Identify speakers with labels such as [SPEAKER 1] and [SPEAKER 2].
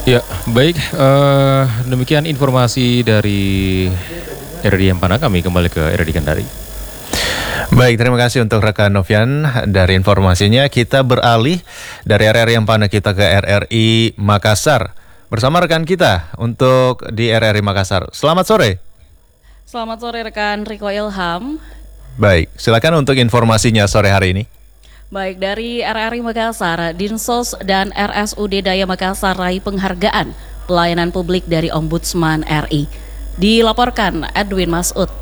[SPEAKER 1] Ya, baik. Demikian informasi dari RRI Ampana. Kami kembali ke RRI Kendari.
[SPEAKER 2] Baik, terima kasih untuk rekan Novian dari informasinya. Kita beralih dari RRI Ampana kita ke RRI Makassar bersama rekan kita untuk di RRI Makassar. Selamat sore.
[SPEAKER 3] Selamat sore rekan Riko Ilham.
[SPEAKER 2] Baik, silakan untuk informasinya sore hari ini.
[SPEAKER 3] Baik, dari RRI Makassar, Dinsos dan RSUD Daya Makassar raih penghargaan pelayanan publik dari Ombudsman RI. Dilaporkan Edwin Masud.